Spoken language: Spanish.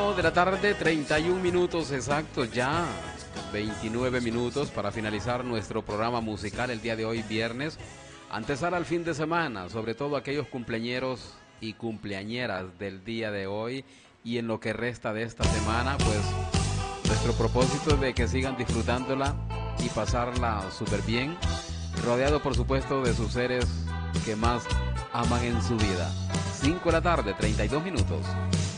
1 de la tarde, 31 minutos exactos ya. 29 minutos para finalizar nuestro programa musical el día de hoy, viernes. Antesala al fin de semana, sobre todo aquellos cumpleañeros y cumpleañeras del día de hoy y en lo que resta de esta semana, pues nuestro propósito es de que sigan disfrutándola y pasarla súper bien, rodeado por supuesto de sus seres que más aman en su vida. 5 de la tarde, 32 minutos.